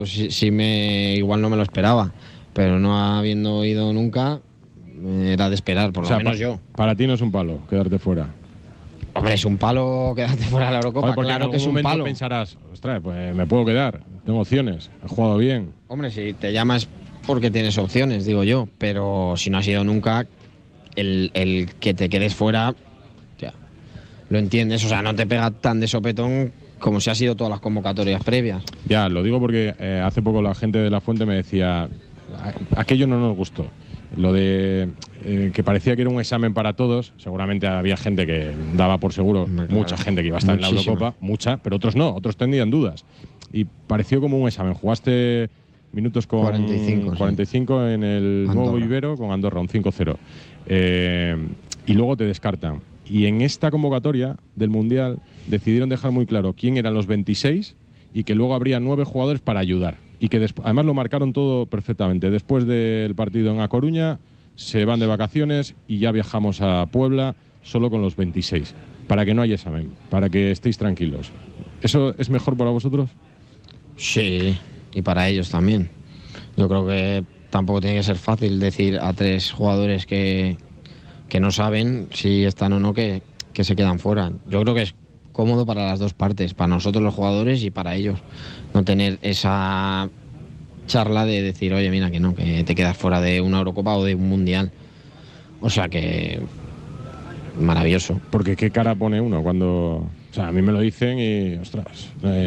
Pues igual no me lo esperaba, pero no habiendo ido nunca, era de esperar, por lo menos yo. Para ti no es un palo quedarte fuera. Hombre, es un palo quedarte fuera de la Eurocopa, Porque claro en que es algún un momento palo. pensarás, ostras, pues me puedo quedar, tengo opciones, he jugado bien. Hombre, si te llamas porque tienes opciones, digo yo, pero si no has ido nunca, el que te quedes fuera, ya, lo entiendes, o sea, no te pega tan de sopetón como si ha sido todas las convocatorias previas. Ya, lo digo porque hace poco la gente de La Fuente me decía, aquello no nos gustó. Lo de que parecía que era un examen para todos, seguramente había gente que daba por seguro, Claro, mucha gente que iba a estar muchísima. en la Eurocopa, mucha, pero otros no, otros tenían dudas. Y pareció como un examen. Jugaste minutos con 45 en el nuevo Ibero con Andorra, un 5-0. Y luego te descartan. Y en esta convocatoria del Mundial decidieron dejar muy claro quién eran los 26 y que luego habría 9 jugadores para ayudar. Y que además lo marcaron todo perfectamente. Después del partido en A Coruña se van de vacaciones y ya viajamos a Puebla solo con los 26. Para que no haya examen, para que estéis tranquilos. ¿Eso es mejor para vosotros? Sí, y para ellos también. Yo creo que tampoco tiene que ser fácil decir a 3 jugadores que no saben si están o no que se quedan fuera. Yo creo que es cómodo para las dos partes, para nosotros los jugadores y para ellos. No tener esa charla de decir, oye, mira, que no, que te quedas fuera de una Eurocopa o de un Mundial. O sea que maravilloso. Porque qué cara pone uno cuando... O sea, a mí me lo dicen y, ostras...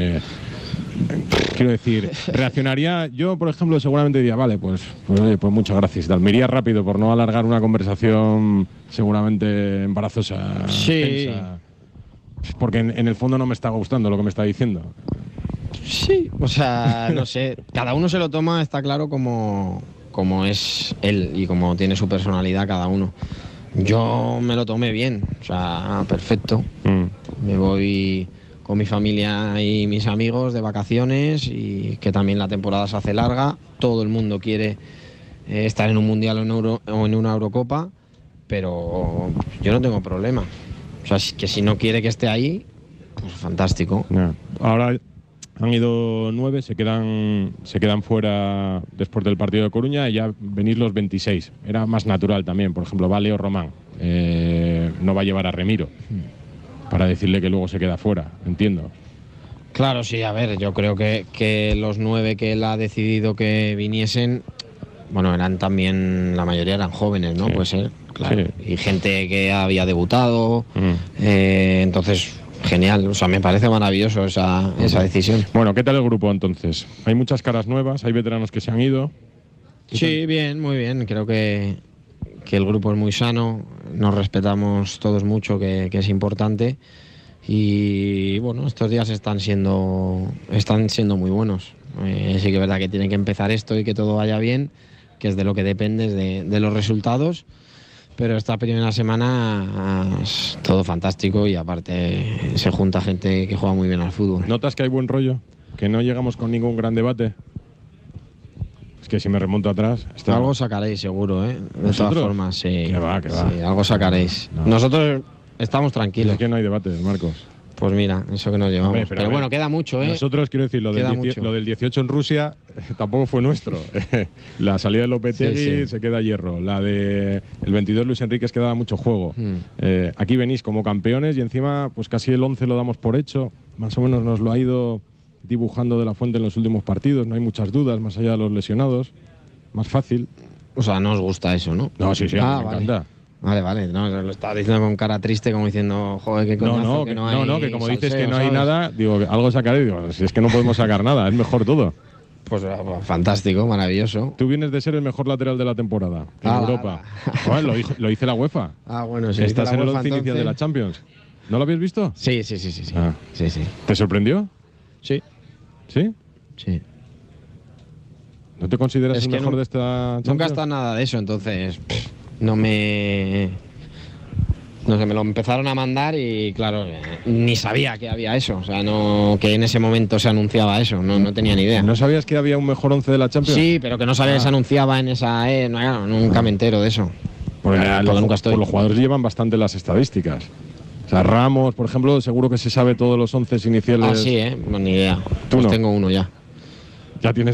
quiero decir, reaccionaría yo, por ejemplo, seguramente diría, vale, pues muchas gracias y tal. Me iría rápido por no alargar una conversación seguramente embarazosa. Sí. Tensa, porque en el fondo no me está gustando lo que me está diciendo. Sí, o sea, no sé, cada uno se lo toma, está claro, como es él y como tiene su personalidad cada uno. Yo me lo tomé bien, o sea, perfecto. Me voy con mi familia y mis amigos de vacaciones y que también la temporada se hace larga. Todo el mundo quiere estar en un Mundial o en una Eurocopa, pero yo no tengo problema. O sea, que si no quiere que esté ahí, pues fantástico. Ahora han ido 9, se quedan fuera después del partido de Coruña y ya venís los 26. Era más natural también. Por ejemplo, va Leo Román. No va a llevar a Remiro para decirle que luego se queda fuera, entiendo. Claro, sí, a ver, yo creo que los 9 que él ha decidido que viniesen, bueno, eran también, la mayoría eran jóvenes, ¿no? Sí. Puede ser, claro. Sí. Y gente que había debutado, entonces, genial, o sea, me parece maravilloso esa decisión. Bueno, ¿qué tal el grupo entonces? Hay muchas caras nuevas, hay veteranos que se han ido. Sí, bien, muy bien, creo que el grupo es muy sano, nos respetamos todos mucho, que es importante. Y bueno, estos días están siendo muy buenos. Sí que es verdad que tiene que empezar esto y que todo vaya bien, que es de lo que depende, de los resultados. Pero esta primera semana es todo fantástico y aparte se junta gente que juega muy bien al fútbol. ¿Notas que hay buen rollo? ¿Que no llegamos con ningún gran debate? Es que si me remonto atrás... Algo sacaréis seguro, ¿eh? De todas formas, sí. Que va. Sí, algo sacaréis. No. Nosotros estamos tranquilos. Es que no hay debate, Marcos. Pues mira, eso que nos llevamos. Hombre, pero bueno, queda mucho, ¿eh? Nosotros, quiero decir, lo del 18 en Rusia tampoco fue nuestro. La salida de Lopetegui se queda hierro. La de el 22 Luis Enríquez quedaba mucho juego. Aquí venís como campeones y encima pues casi el 11 lo damos por hecho. Más o menos nos lo ha ido dibujando de la Fuente en los últimos partidos. No hay muchas dudas, más allá de los lesionados. Más fácil. O sea, no os gusta eso, ¿no? No, sí, me encanta. Vale, no, lo estaba diciendo con cara triste, como diciendo, joder, qué coñazo, que no hay que como salseo, dices que no hay ¿sabes? nada, digo, algo sacaré, digo, si es que no podemos sacar nada, es mejor todo. Pues fantástico, maravilloso. Tú vienes de ser el mejor lateral de la temporada en Europa. Joder, lo dice la UEFA. Bueno, sí. Estás en el 11 inicial de la Champions. ¿No lo habías visto? Sí. Sí. ¿Te sorprendió? Sí. ¿Sí? Sí. ¿No te consideras el mejor de esta Champions? Nunca está nada de eso, entonces no sé, me lo empezaron a mandar y claro, ni sabía que había eso, o sea, no, que en ese momento se anunciaba eso, no tenía ni idea. ¿No sabías que había un mejor 11 de la Champions? Sí, pero que no sabía que se anunciaba en esa, nunca me entero de eso. Porque nunca estoy. Los jugadores llevan bastante las estadísticas. O sea, Ramos, por ejemplo, seguro que se sabe todos los 11 iniciales. Sí, ni idea. ¿Tú Pues no? tengo uno ya. ya tienes